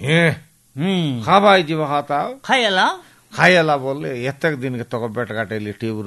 হ্যাঁ খাবাই যাব খাতা খাইলা খাইলা বললে এতক দিন তোকে বেটা কাটাইলি টিউরু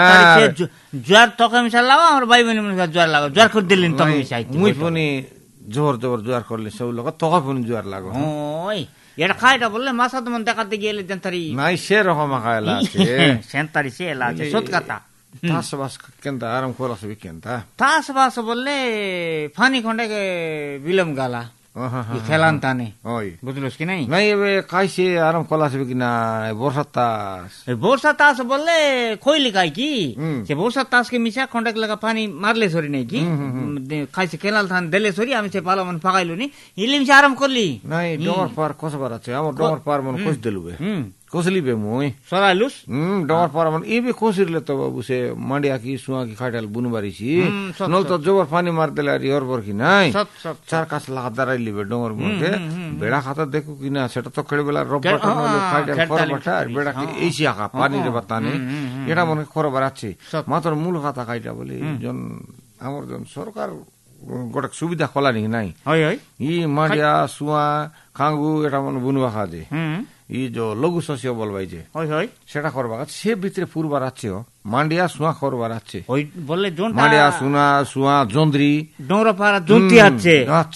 জ্বর তোকে মিশা লাগাও আমার ভাই বোন জ্বর লাগাও জ্বর করে দিলেন তোকে মিশাই মুই পুনি জোর জোর জ্বর করলে সব লোক তোকে পুনি জ্বর লাগো ওই এটা খাইটা বললে মাসা তোমার দেখাতে গেলে জানতারি নাই সেরকম খাইলা আছে সেন্তারি সে এলা আছে সত কথা চাষবাস কেনতা আরাম করছবি কেনতা চাষবাস বললে ফানি খন্ডে বিলম গালা খেলান তানে বুঝলো কি নাই নাই এবে খাইছে আরাম কলাছবি কিনা বর্ষার তাস বর্ষা তাস বললে খইলি খাই কি সে বর্ষা তাস কে মিশা খন্ডে লাগা পানি মারলে সরি নাই কি খাইছে খেলাল থান দেলে সরি আমি সে পালা মন ফাগাইলো নি ইলিম সে আরাম করলি নাই ডমর পার কসবার আছে আমার ডমর পার মন কস দেলুবে কসলিবে মুই সরাইলুস ডমর পার মন ইবে কসিরলে তো বাবু সে মান্ডিয়া কি সুয়া কি খাইটাল বুনবারিছি নল তো জবর পানি মার দেলে আর ইয়রবর কি নাই চার কাছ লাগা দাঁড়াই লিবে ডমর মধ্যে বেড়া খাতা দেখো কিনা সেটা তো খেড়ে বেলা রব্বাটা নলে খাইটাল করবাটা আর বেড়া কি এইসি আকা পানি রে বাতানে এটা মনে করবার আছে মাত্র মূল খাতা খাইটা বলি জন আমার জন সরকার গোটা সুবিধা খোলা নাকি নাই ই মান্ডিয়া সুয়া খাঙ্গু এটা মনে বুনবা খাজে ই যে লঘু শস্য বলবাই যে সেটা করবা সে ভিতরে পূর্বার আছে মান্ডিয়া সুয়া করবার আছে বললে মান্ডিয়া সুনা সুয়া জন্দ্রি ডোরা পাড়া জন্তি আছে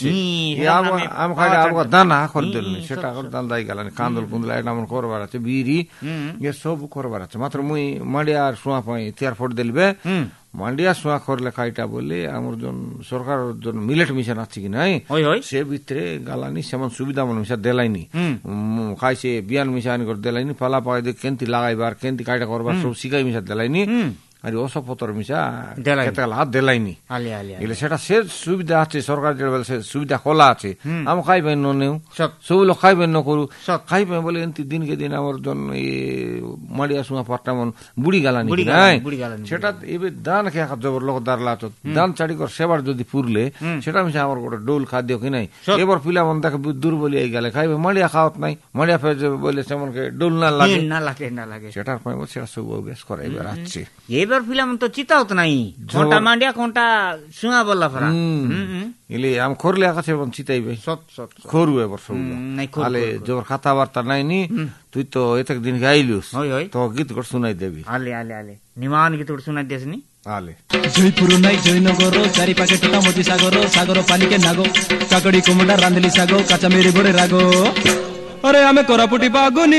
আম খাইলে আবকা দানা করে দিলনি সেটা দান দাই গেল কান্দল কুন্দলা এটা মন করবার আছে বিরি এ সব করবার আছে মাত্র মুই মান্ডিয়া আর সুয়া পাই তেয়ার ফোট দিলবে মান্ডিয়া সুয়া করলে খাইটা বলে আমার জন সরকার জন মিলেট মিশন আছে কি নাই সে ভিতরে গালানি সেমন সুবিধা মনে মিশা দেলাইনি খাইছে বিয়ান মিশানি করে দেলাইনি পালা পাই কেন্তি লাগাইবার কেন্তি কাইটা করবার সব শিখাই মিশা দেলাইনি আর ওসব পতর মিশা হাত দেলাইনি এলে সেটা সে সুবিধা আছে সরকার যে সুবিধা খোলা আছে আমি খাইবেন নেও সব লোক খাইবেন ন করু খাইবেন বলে এমতি দিনকে দিন আমার জন্য মাড়িয়া সুমা পাট্টা মন বুড়ি গালানি নাই সেটা এবে দান খেয়ে জবর লোক দাঁড়লা তো দান চাড়ি কর সেবার যদি পুরলে সেটা মিশা আমার গোটা ডোল খাদ্য কি নাই এবার পিলা মন দেখে দুর্বলি গেলে খাইবে মাড়িয়া খাওয়াত নাই মাড়িয়া ফের বলে সেমনকে ডোল না লাগে সেটার সেটা সব অভ্যাস করা এবার আছে এবার ফিলাম তো চিতাও তো নাই কোনটা মান্ডিয়া কোনটা সুঙা বললা ফরা ইলে আম খরলে আকাশে চিতাইবে খরু এবার সব আলে জবর খাতা বার্তা নাই নি তুই তো এতক দিন গাইলুস তো গীত করে শুনাই দেবি আলে নিমান গীত করে শুনাই দিসনি আলে জয়পুর নাই জয়নগর চারি পাকে টোটা মতি সাগর সাগর পানিকে নাগো কাকড়ি কুমড়া রাঁধলি শাগ কাঁচা মেরি বড়ে রাগো আরে আমি কোরাপুটি বাগুনি